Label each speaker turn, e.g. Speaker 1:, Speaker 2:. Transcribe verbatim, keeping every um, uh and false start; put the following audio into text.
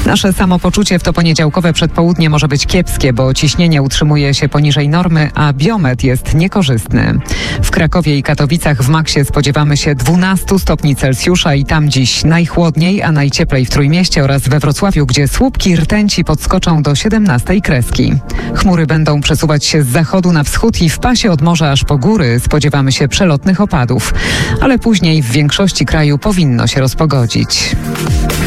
Speaker 1: Nasze samopoczucie w to poniedziałkowe przedpołudnie może być kiepskie, bo ciśnienie utrzymuje się poniżej normy, a biometr jest niekorzystny. W Krakowie i Katowicach w maksie spodziewamy się dwunastu stopni Celsjusza i tam dziś najchłodniej, a najcieplej w Trójmieście oraz we Wrocławiu, gdzie słupki rtęci podskoczą do siedemnastej kreski. Chmury będą przesuwać się z zachodu na wschód i w pasie od morza aż po góry spodziewamy się przelotnych opadów. Ale później w większości kraju powinno się rozpogodzić.